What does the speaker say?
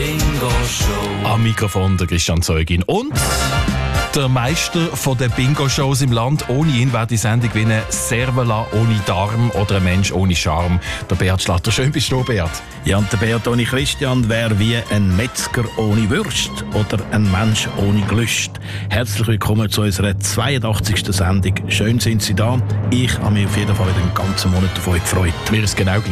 Bingo-Show. Am Mikrofon der Christian Zeugin und der Meister von den Bingo-Shows im Land. Ohne ihn wäre die Sendung wie eine Servola ohne Darm oder ein Mensch ohne Charme. Der Beat Schlatter. Schön bist du, Beat. Ja, und der Beat ohne Christian wäre wie ein Metzger ohne Würst oder ein Mensch ohne Gelüst. Herzlich willkommen zu unserer 82. Sendung. Schön sind Sie da. Ich habe mich auf jeden Fall den ganzen Monat auf euch gefreut. Mir ist genau